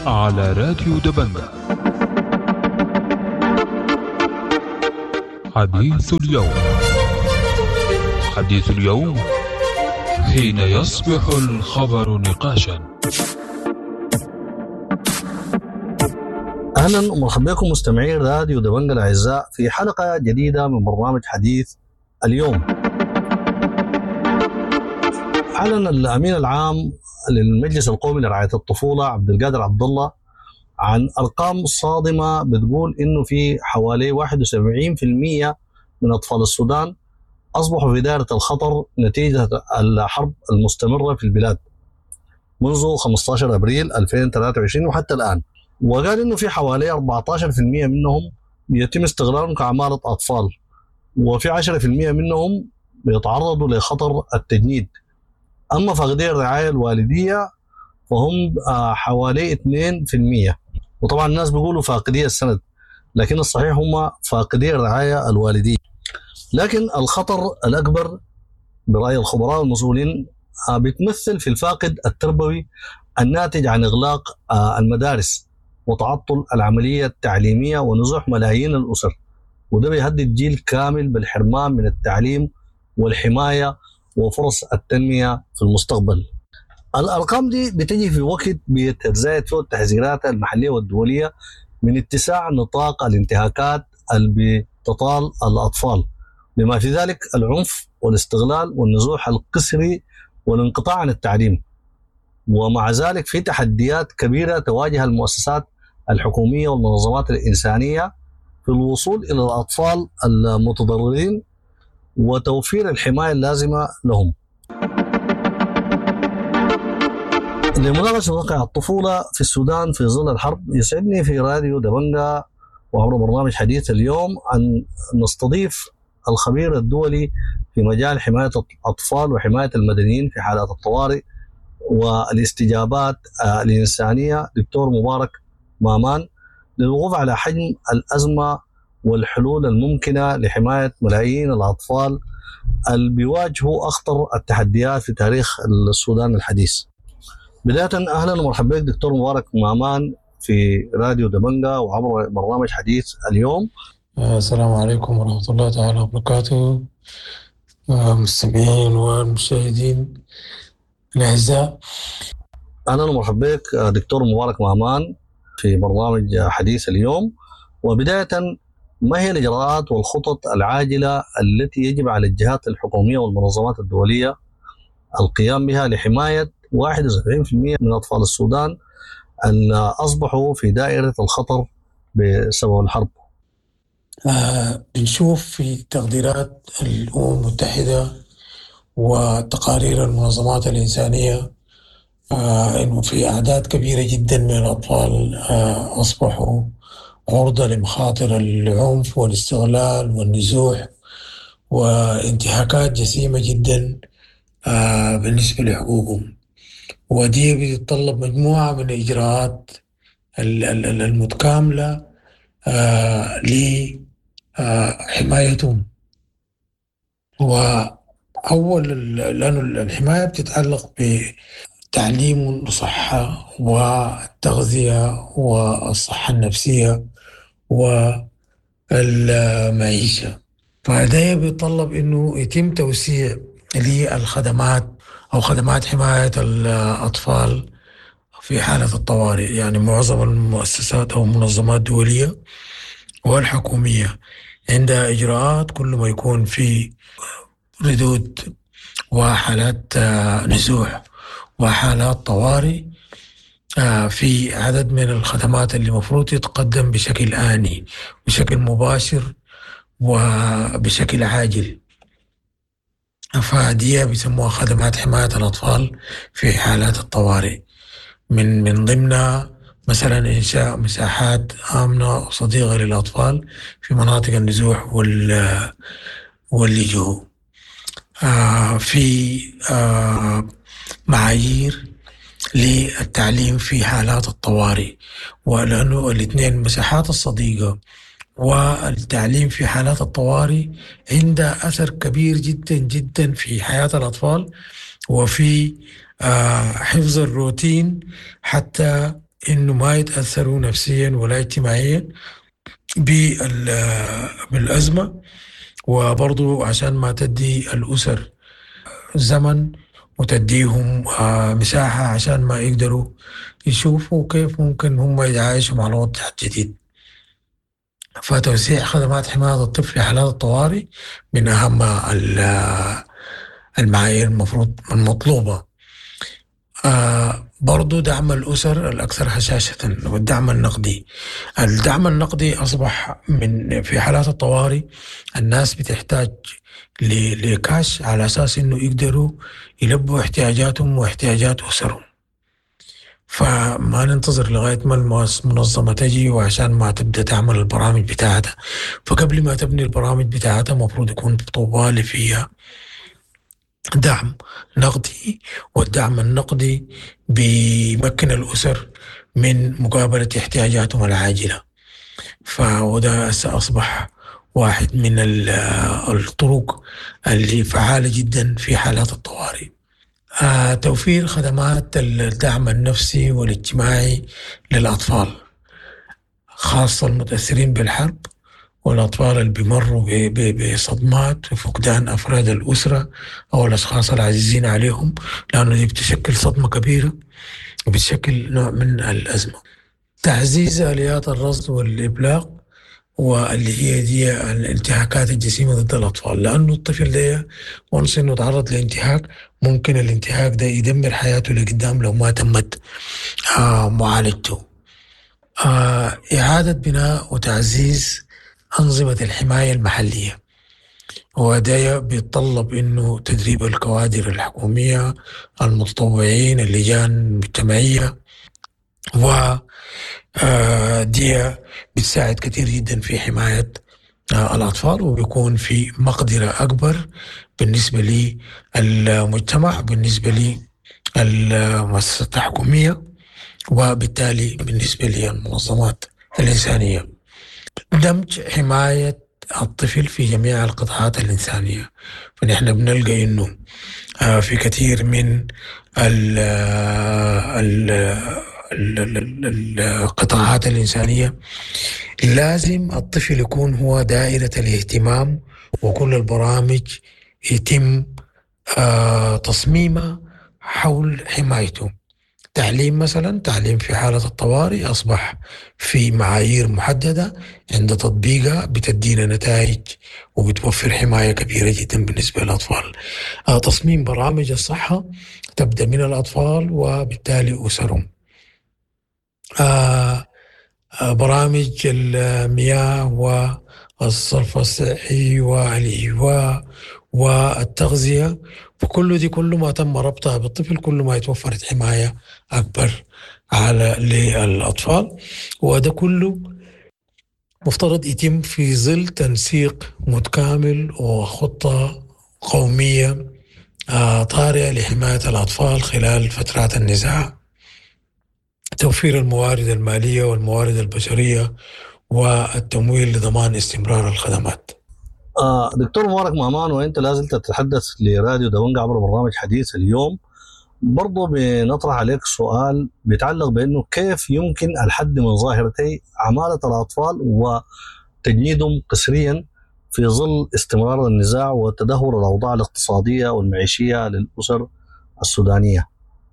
على راديو دبنجة. حديث اليوم. حديث اليوم حين يصبح الخبر نقاشا. أهلا ومرحبا بكم مستمعين راديو دبنجة الأعزاء في حلقة جديدة من برنامج حديث اليوم. أعلن الأمين العام للمجلس القومي لرعاية الطفولة عبد القادر عبد الله عن أرقام صادمة بتقول إنه في حوالي 71% من أطفال السودان أصبحوا في دائرة الخطر نتيجة الحرب المستمرة في البلاد منذ 15 أبريل 2023 وحتى الآن. وقال إنه في حوالي 14% منهم يتم استغلالهم كعمالة أطفال، وفي 10% منهم بيتعرضوا لخطر التجنيد. أما فاقدي الرعاية الوالدية فهم حوالي 2%. وطبعا الناس بيقولوا فاقدي السند، لكن الصحيح هم فاقدي الرعاية الوالدية. لكن الخطر الأكبر برأي الخبراء والمسؤولين بيتمثل في الفاقد التربوي الناتج عن إغلاق المدارس وتعطل العملية التعليمية ونزوح ملايين الأسر، وده بيهدد جيل كامل بالحرمان من التعليم والحماية وفرص التنمية في المستقبل. الأرقام دي بتجي في وقت بيتزايد فيه التحذيرات المحلية والدولية من اتساع نطاق الانتهاكات اللي بتطال الأطفال، بما في ذلك العنف والاستغلال والنزوح القسري والانقطاع عن التعليم. ومع ذلك في تحديات كبيرة تواجه المؤسسات الحكومية والمنظمات الإنسانية في الوصول إلى الأطفال المتضررين وتوفير الحماية اللازمة لهم. لمناقشة واقع الطفولة في السودان في ظل الحرب، يسعدني في راديو دبنجة وعبر برنامج حديث اليوم أن نستضيف الخبير الدولي في مجال حماية الأطفال وحماية المدنيين في حالات الطوارئ والاستجابات الإنسانية، دكتور مبارك مامان، للوقوف على حجم الأزمة والحلول الممكنة لحماية ملايين الأطفال اللي بيواجهوا أخطر التحديات في تاريخ السودان الحديث. بداية أهلا ومرحبا بك دكتور مبارك مامان في راديو دبنجة وعبر برنامج حديث اليوم. السلام عليكم ورحمة الله تعالى وبركاته، مستمعين والمشاهدين الأعزاء. أهلا ومرحبا بك دكتور مبارك مامان في برنامج حديث اليوم. وبداية، ما هي الإجراءات والخطط العاجلة التي يجب على الجهات الحكومية والمنظمات الدولية القيام بها لحماية 71% من أطفال السودان اللي أصبحوا في دائرة الخطر بسبب الحرب؟ بنشوف في تقديرات الأمم المتحدة وتقارير المنظمات الإنسانية إنه في أعداد كبيرة جدا من الأطفال أصبحوا عرضة لمخاطر العنف والاستغلال والنزوح وانتهاكات جسيمة جدا بالنسبة لحقوقهم. ودي بتتطلب مجموعة من الإجراءات المتكاملة لحمايتهم. وأول لأنه الحماية بتتعلق بتعليم وصحة والتغذية والصحة النفسية والمعيشة، فده بيتطلب إنه يتم توسيع للخدمات أو خدمات حماية الأطفال في حالة الطوارئ. يعني معظم المؤسسات أو المنظمات الدولية والحكومية عندها إجراءات كل ما يكون في ردود وحالات نزوح وحالات طوارئ في عدد من الخدمات اللي مفروض تتقدم بشكل آني بشكل مباشر وبشكل عاجل. فدي بيسموها خدمات حماية الأطفال في حالات الطوارئ، من ضمنها مثلا إنشاء مساحات آمنة وصديقة للأطفال في مناطق النزوح واللجوء. في معايير للتعليم في حالات الطوارئ، ولأنه الاثنين مساحات الصديقة والتعليم في حالات الطوارئ عندها أثر كبير جدا جدا في حياة الأطفال وفي حفظ الروتين حتى إنه ما يتأثروا نفسيا ولا اجتماعيا بالأزمة، وبرضو عشان ما تدي الأسر زمن وتديهم مساحة عشان ما يقدروا يشوفوا كيف ممكن هم يتعايشوا مع الوضع الجديد. فتوسيع خدمات حماية الطفل في حالات الطوارئ من أهم المعايير المفروض المطلوبة. برضو دعم الأسر الأكثر هشاشة والدعم النقدي. الدعم النقدي أصبح في حالات الطوارئ الناس بتحتاج لكاش على أساس إنه يقدروا يلبوا احتياجاتهم واحتياجات أسرهم. فما ننتظر لغاية ما المنظمة تجي وعشان ما تبدأ تعمل البرامج بتاعتها. فقبل ما تبني البرامج بتاعتها مفروض يكون طوالي فيها دعم نقدي، والدعم النقدي بيمكن الأسر من مقابلة احتياجاتهم العاجلة. فده أصبح واحد من الطرق اللي فعالة جدا في حالات الطوارئ. توفير خدمات الدعم النفسي والاجتماعي للأطفال، خاصة المتأثرين بالحرب والأطفال اللي بيمروا بصدمات وفقدان أفراد الأسرة أو الأشخاص العزيزين عليهم، لأنه دي بتشكل صدمة كبيرة وبتشكل نوع من الأزمة. تعزيز آليات الرصد والإبلاغ، واللي هي دي الانتهاكات الجسيمة ضد الأطفال، لأنه الطفل ده ونص إنه تعرض لانتهاك ممكن الانتهاك ده يدمر حياته لقدام لو ما تمت معالجته. إعادة بناء وتعزيز أنظمة الحماية المحلية، وده بيتطلب إنه تدريب الكوادر الحكومية، المتطوعين، اللجان المجتمعية، و دي بتساعد كثير جدا في حماية الأطفال، وبيكون في مقدرة أكبر بالنسبة للمجتمع، بالنسبة للمؤسسات الحكومية، وبالتالي بالنسبة للمنظمات الإنسانية. دمج حماية الطفل في جميع القطاعات الإنسانية. فنحن بنلقى إنه في كثير من القطاعات الإنسانية لازم الطفل يكون هو دائرة الاهتمام، وكل البرامج يتم تصميمها حول حمايته. تعليم مثلا، تعليم في حالة الطوارئ أصبح في معايير محددة عند تطبيقها بتدينا نتائج وبتوفر حماية كبيرة جدا بالنسبة للأطفال. تصميم برامج الصحة تبدأ من الأطفال وبالتالي أسرهم. برامج المياه والصرف الصحي والإيواء والتغذية، كل ما تم ربطها بالطفل كل ما يتوفرت حماية أكبر للأطفال. وده كله مفترض يتم في ظل تنسيق متكامل وخطة قومية طارئة لحماية الأطفال خلال فترات النزاع، توفير الموارد المالية والموارد البشرية والتمويل لضمان استمرار الخدمات. دكتور مبارك مامان، وانت لازلت تتحدث لراديو دبنجة عبر برنامج حديث اليوم، برضو بنطرح عليك سؤال بيتعلق بأنه كيف يمكن الحد من ظاهرتي عمالة الأطفال وتجنيدهم قسريا في ظل استمرار النزاع وتدهور الأوضاع الاقتصادية والمعيشية للأسر السودانية.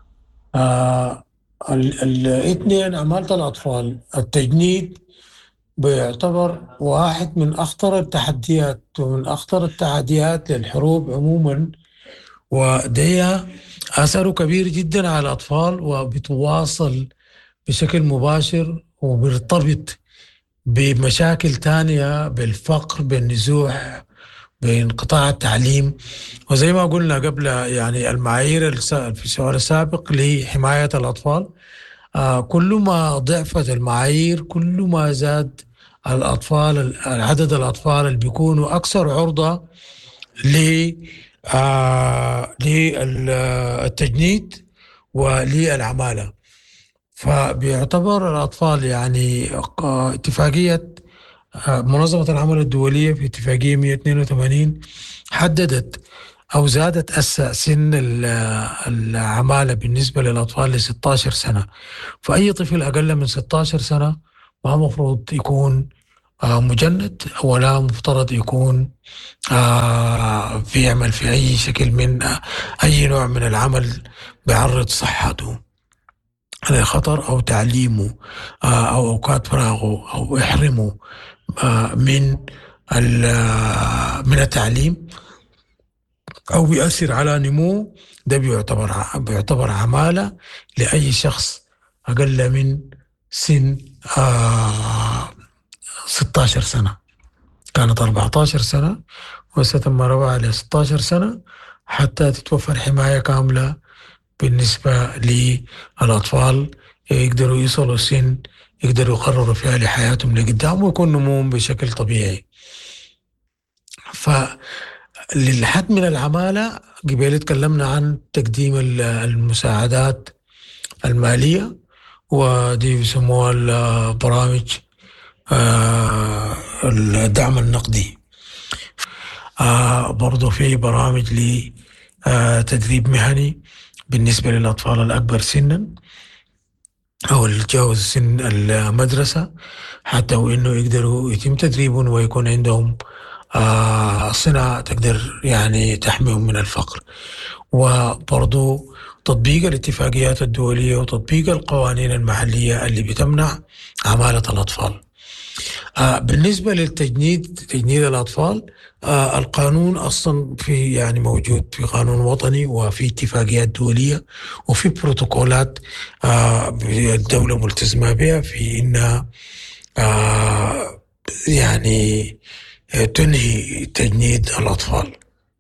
الاثنين، عمالة الأطفال، التجنيد بيعتبر واحد من أخطر التحديات ومن أخطر التحديات للحروب عموما، وده أثره كبير جدا على الأطفال وبتواصل بشكل مباشر وبيرتبط بمشاكل تانية، بالفقر، بالنزوح، بانقطاع التعليم. وزي ما قلنا قبل، يعني المعايير في السؤال السابق لحماية الأطفال، كل ما ضعفت المعايير كل ما زاد عدد الأطفال اللي بيكونوا أكثر عرضة للتجنيد وللعمالة. فبيعتبر الأطفال، يعني اتفاقية منظمة العمل الدولية في اتفاقية 182 حددت أو زادت سن العمالة بالنسبة للأطفال ل 16 سنة. فأي طفل أقل من 16 سنة ما مفروض يكون مجند، ولا مفترض يكون بيعمل في أي شكل من أي نوع من العمل بيعرض صحته لخطر، أو تعليمه أو أوقات فراغه، أو يحرمه من من التعليم، أو بيأثر على نموه. ده بيعتبر عمالة لأي شخص أقل من سن 16 سنة. كانت 14 سنة وستم رفعها ل 16 سنة حتى تتوفر حماية كاملة بالنسبة للأطفال، يقدروا يصلوا سن يقدروا يقرروا فيها لحياتهم لقدام ويكون نموهم بشكل طبيعي. فللحد من العمالة قبل تكلمنا عن تقديم المساعدات المالية، ودي بيسموها البرامج الدعم النقدي. برضو في برامج لتدريب مهني بالنسبة للأطفال الأكبر سنا أو اللي تجاوز سن المدرسة، حتى وإنه يقدروا يتم تدريبهم ويكون عندهم صناعة تقدر يعني تحميهم من الفقر. وبرضو تطبيق الاتفاقيات الدولية وتطبيق القوانين المحلية اللي بتمنع عمالة الأطفال. بالنسبة تجنيد الأطفال، القانون أصلا في يعني موجود في قانون وطني وفي اتفاقيات دولية وفي بروتوكولات الدولة ملتزمة بها في إنها يعني تنهي تجنيد الأطفال.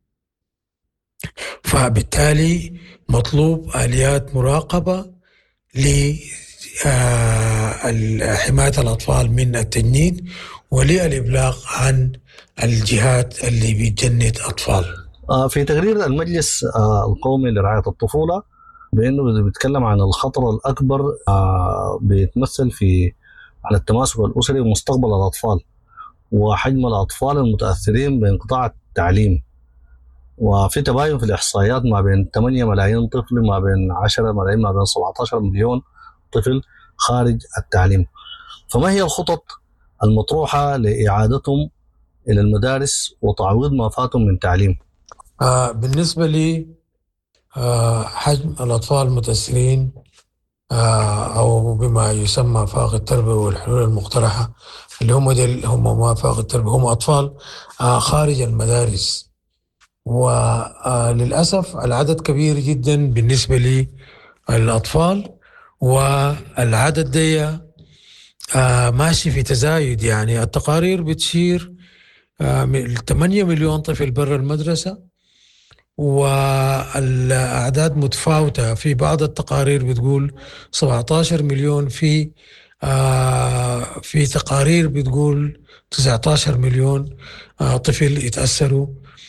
فبالتالي مطلوب آليات مراقبة لحماية الأطفال من التجنيد وللإبلاغ عن الجهات اللي بتجند أطفال. في تقرير المجلس القومي لرعاية الطفولة بأنه بيتكلم عن الخطر الأكبر بيتمثل على التماسك الأسري ومستقبل الأطفال وحجم الأطفال المتأثرين بانقطاع التعليم. وفي تباين في الإحصائيات ما بين 8 ملايين طفل، ما بين 10 ملايين، ما بين 17 مليون طفل خارج التعليم. فما هي الخطط المطروحة لإعادتهم إلى المدارس وتعويض ما فاتهم من تعليم؟ بالنسبة لي حجم الأطفال المتأثرين أو بما يسمى فاقد التربية والحلول المقترحة اللي هم ما فاقد التربية هم أطفال خارج المدارس. وللأسف العدد كبير جدا بالنسبة للأطفال، والعدد ده ماشي في تزايد. يعني التقارير بتشير 8 مليون طفل برا المدرسة، والأعداد متفاوتة. في بعض التقارير بتقول 17 مليون، في تقارير بتقول 19 مليون طفل يتأثروا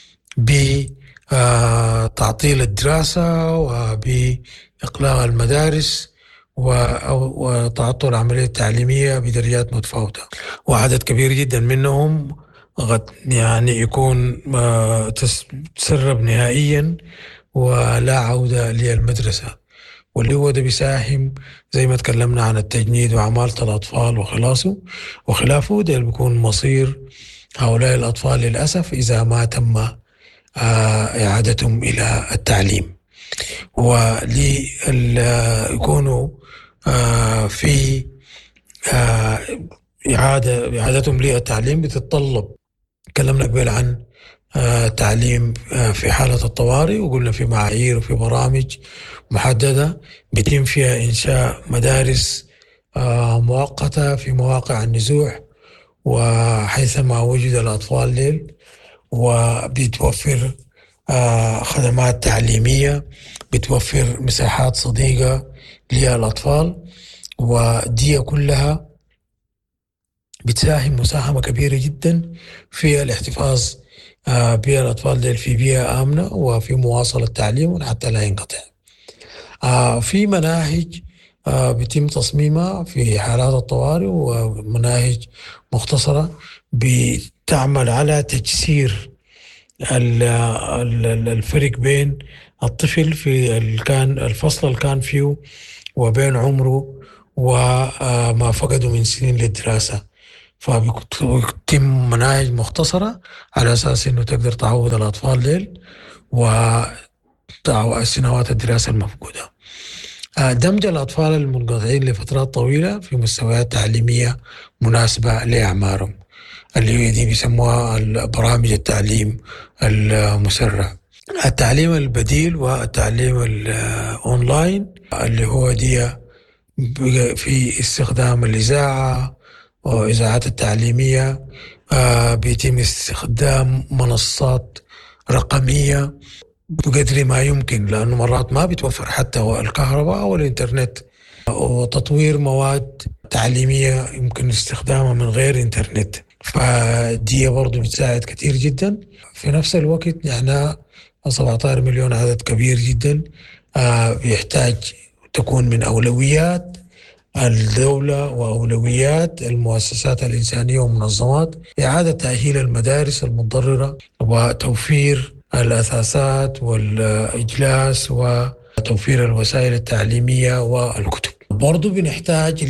بتعطيل الدراسة وبإقلاع المدارس وتعطل العملية التعليمية بدرجات متفاوتة. وعدد كبير جدا منهم قد يعني يكون تسرب نهائيا ولا عودة للمدرسة، واللي هو ده بيساهم زي ما تكلمنا عن التجنيد وعمالة الأطفال وخلافه. ده بيكون مصير هؤلاء الأطفال للأسف إذا ما تم إعادتهم إلى التعليم. وليكونوا في إعادتهم للتعليم بتتطلب، تكلمنا قبل عن تعليم في حالة الطوارئ، وقلنا في معايير وفي برامج محددة بيتم فيها إنشاء مدارس مؤقتة في مواقع النزوح وحيثما وجد الأطفال ليل، وبتوفر خدمات تعليمية، بتوفر مساحات صديقة للأطفال، ودي كلها بتساهم مساهمة كبيرة جدا في الاحتفاظ بالأطفال ديل في بيئة آمنة وفي مواصلة تعليمهم حتى لا ينقطع. في مناهج بيتم تصميمها في حالات الطوارئ، ومناهج مختصرة بتعمل على تجسير الفرق بين الطفل في الفصل اللي كان فيه وبين عمره وما فقده من سنين للدراسة. فبيتم مناهج مختصرة على أساس أنه تقدر تعود الأطفال ديل وسنوات الدراسة المفقودة. دمج الأطفال المنقطعين لفترات طويلة في مستويات تعليمية مناسبة لأعمارهم، اللي هي دي بيسموها برامج التعليم المسرع. التعليم البديل والتعليم الأونلاين اللي هو دي في استخدام الإذاعة وإذاعات التعليمية، بيتم استخدام منصات رقمية بقدر ما يمكن، لأنه مرات ما بيتوفر حتى الكهرباء أو الإنترنت، وتطوير مواد تعليمية يمكن استخدامها من غير إنترنت. فدي برضو بتساعد كتير جدا. في نفس الوقت يعني 17 مليون عدد كبير جدا، بيحتاج تكون من أولويات الدولة وأولويات المؤسسات الإنسانية والمنظمات إعادة تأهيل المدارس المتضررة وتوفير الأثاثات والإجلاس وتوفير الوسائل التعليمية والكتب. برضو بنحتاج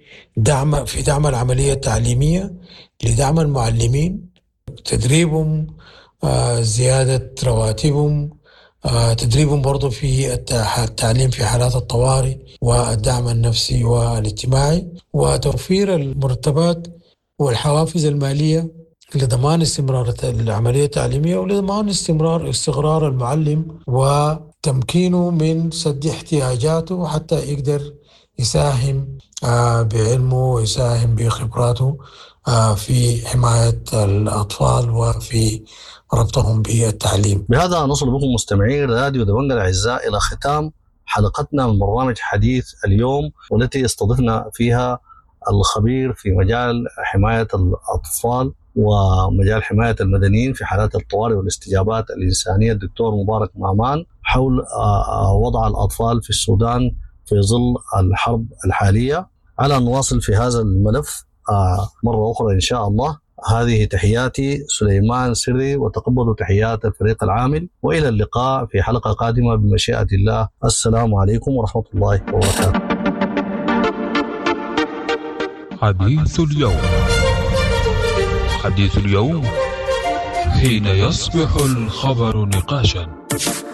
في دعم العملية التعليمية، لدعم المعلمين، تدريبهم، زيادة رواتبهم، تدريبهم برضو في التعليم في حالات الطوارئ والدعم النفسي والاجتماعي، وتوفير المرتبات والحوافز المالية لضمان استمرار العملية التعليمية ولضمان استقرار المعلم وتمكينه من سد احتياجاته حتى يقدر يساهم بعلمه ويساهم بخبراته في حماية الأطفال وفي ربطهم بالتعليم. بهذا نصل بكم مستمعين راديو دبنجة الأعزاء إلى ختام حلقتنا من برنامج حديث اليوم، والتي استضفنا فيها الخبير في مجال حماية الأطفال ومجال حماية المدنيين في حالات الطوارئ والاستجابات الإنسانية الدكتور مبارك مامان حول وضع الأطفال في السودان في ظل الحرب الحالية. على أن نواصل في هذا الملف مرة أخرى إن شاء الله. هذه تحياتي سليمان سري، وتقبلوا تحيات الفريق العامل، وإلى اللقاء في حلقة قادمة بمشيئة الله. السلام عليكم ورحمة الله وبركاته. حديث اليوم. حديث اليوم حين يصبح الخبر نقاشا.